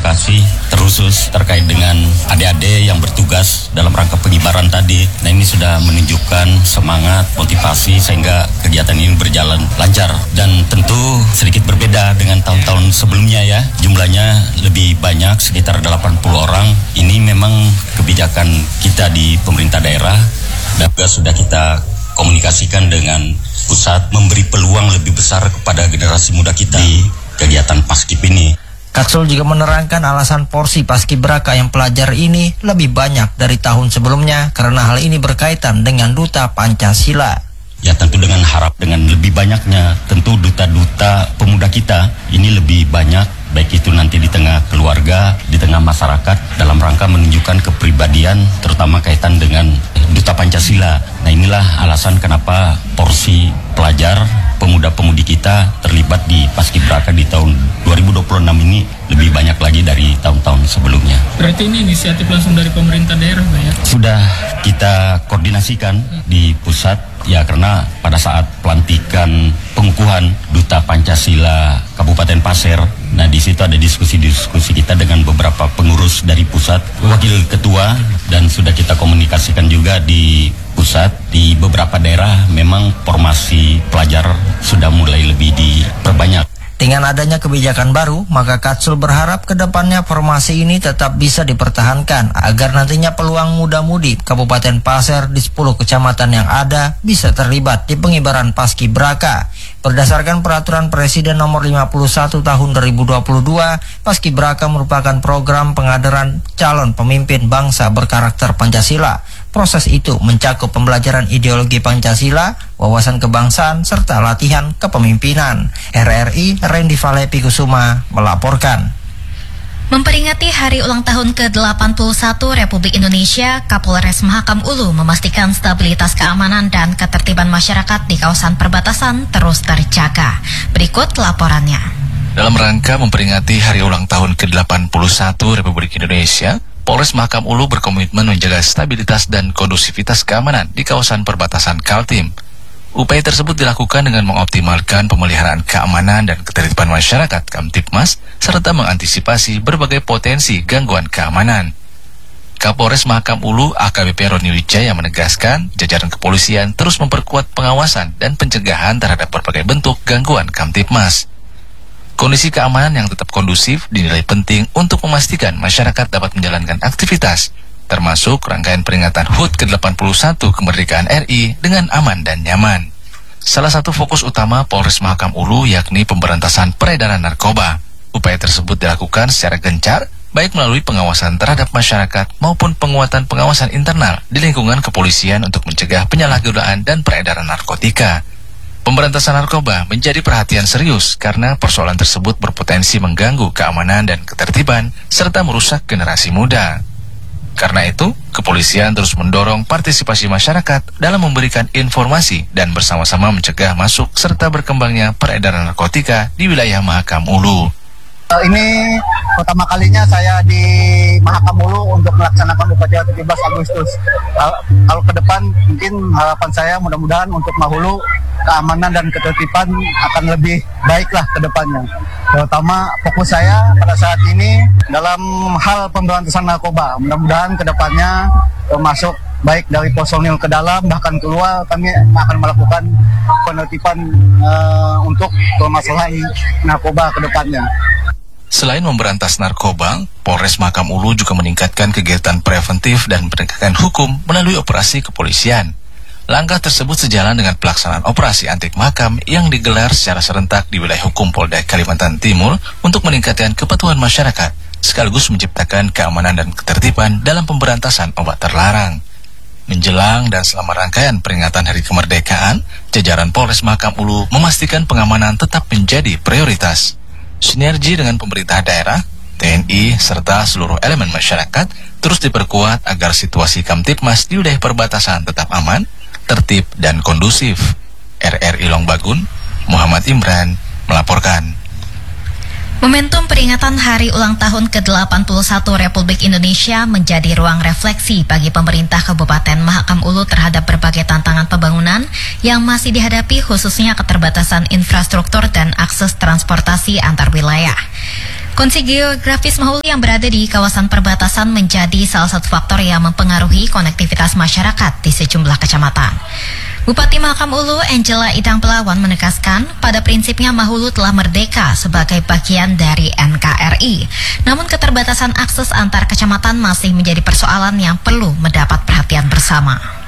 kasih terusus terkait dengan adik-adik yang bertugas dalam rangka pengibaran tadi. Nah, ini sudah menunjukkan semangat, motivasi sehingga kegiatan ini berjalan lancar. Dan tentu sedikit berbeda dengan tahun-tahun sebelumnya ya. Jumlahnya lebih banyak, sekitar 80 orang. Ini memang kebijakan kita di pemerintah daerah dan juga sudah kita komunikasikan dengan pusat, memberi peluang lebih besar kepada generasi muda kita di kegiatan Paskib ini. Katsul juga menerangkan alasan porsi Paskibraka yang pelajar ini lebih banyak dari tahun sebelumnya karena hal ini berkaitan dengan Duta Pancasila. Ya tentu dengan lebih banyaknya tentu duta-duta pemuda kita ini lebih banyak, baik itu nanti di tengah keluarga, di tengah masyarakat dalam rangka menunjukkan kepribadian terutama kaitan dengan Duta Pancasila. Nah, inilah alasan kenapa porsi pelajar pemuda-pemudi kita terlibat di Paskibraka di tahun 2026 ini lebih banyak lagi dari tahun-tahun sebelumnya. Berarti ini inisiatif langsung dari pemerintah daerah, Pak ya? Sudah kita koordinasikan di pusat ya, karena pada saat pelantikan pengukuhan Duta Pancasila Kabupaten Pasir, nah di situ ada diskusi kita dengan beberapa pengurus dari pusat, wakil ketua, dan sudah kita komunikasikan juga di pusat. Di beberapa daerah memang formasi pelajar sudah mulai lebih diperbanyak. Dengan adanya kebijakan baru, maka Katsul berharap ke depannya formasi ini tetap bisa dipertahankan agar nantinya peluang muda-mudi Kabupaten Pasir di 10 kecamatan yang ada bisa terlibat di pengibaran Paskibraka. Berdasarkan peraturan Presiden nomor 51 tahun 2022, Paskibraka merupakan program pengadaran calon pemimpin bangsa berkarakter Pancasila. Proses itu mencakup pembelajaran ideologi Pancasila, wawasan kebangsaan, serta latihan kepemimpinan. RRI Rendi Valepi Kusuma melaporkan. Memperingati hari ulang tahun ke-81 Republik Indonesia, Kapolres Mahakam Ulu memastikan stabilitas keamanan dan ketertiban masyarakat di kawasan perbatasan terus terjaga. Berikut laporannya. Dalam rangka memperingati hari ulang tahun ke-81 Republik Indonesia, Polres Mahakam Ulu berkomitmen menjaga stabilitas dan kondusivitas keamanan di kawasan perbatasan Kaltim. Upaya tersebut dilakukan dengan mengoptimalkan pemeliharaan keamanan dan ketertiban masyarakat Kamtipmas, serta mengantisipasi berbagai potensi gangguan keamanan. Kapolres Mahakam Ulu AKBP Roni Wijaya menegaskan, jajaran kepolisian terus memperkuat pengawasan dan pencegahan terhadap berbagai bentuk gangguan Kamtipmas. Kondisi keamanan yang tetap kondusif dinilai penting untuk memastikan masyarakat dapat menjalankan aktivitas, termasuk rangkaian peringatan HUT ke-81 kemerdekaan RI dengan aman dan nyaman. Salah satu fokus utama Polres Mahakam Ulu yakni pemberantasan peredaran narkoba. Upaya tersebut dilakukan secara gencar, baik melalui pengawasan terhadap masyarakat maupun penguatan pengawasan internal di lingkungan kepolisian untuk mencegah penyalahgunaan dan peredaran narkotika. Pemberantasan narkoba menjadi perhatian serius karena persoalan tersebut berpotensi mengganggu keamanan dan ketertiban serta merusak generasi muda. Karena itu, kepolisian terus mendorong partisipasi masyarakat dalam memberikan informasi dan bersama-sama mencegah masuk serta berkembangnya peredaran narkotika di wilayah Mahakam Ulu. Ini pertama kalinya saya di Mahakam Ulu untuk melaksanakan upacara 17 Agustus. Kalau ke depan mungkin harapan saya mudah-mudahan untuk Mahulu keamanan dan ketertiban akan lebih baiklah ke depannya. Terutama fokus saya pada saat ini dalam hal pemberantasan narkoba. Mudah-mudahan ke depannya termasuk baik dari personil ke dalam bahkan keluar kami akan melakukan penertiban untuk permasalahan narkoba ke depannya. Selain memberantas narkoba, Polres Mahakam Ulu juga meningkatkan kegiatan preventif dan penegakan hukum melalui operasi kepolisian. Langkah tersebut sejalan dengan pelaksanaan operasi antik makam yang digelar secara serentak di wilayah hukum Polda Kalimantan Timur untuk meningkatkan kepatuhan masyarakat, sekaligus menciptakan keamanan dan ketertiban dalam pemberantasan obat terlarang. Menjelang dan selama rangkaian peringatan Hari Kemerdekaan, jajaran Polres Mahakam Ulu memastikan pengamanan tetap menjadi prioritas. Sinergi dengan pemerintah daerah, TNI, serta seluruh elemen masyarakat terus diperkuat agar situasi Kamtipmas di wilayah perbatasan tetap aman, tertib, dan kondusif. RRI Longbagun, Muhammad Imran, melaporkan. Momentum peringatan Hari Ulang Tahun ke-81 Republik Indonesia menjadi ruang refleksi bagi pemerintah Kabupaten Mahakam Ulu terhadap berbagai tantangan pembangunan yang masih dihadapi, khususnya keterbatasan infrastruktur dan akses transportasi antar wilayah. Kondisi geografis Mahulu yang berada di kawasan perbatasan menjadi salah satu faktor yang mempengaruhi konektivitas masyarakat di sejumlah kecamatan. Bupati Mahakam Ulu Angela Idang Pelawan menegaskan pada prinsipnya Mahulu telah merdeka sebagai bagian dari NKRI. Namun keterbatasan akses antar kecamatan masih menjadi persoalan yang perlu mendapat perhatian bersama.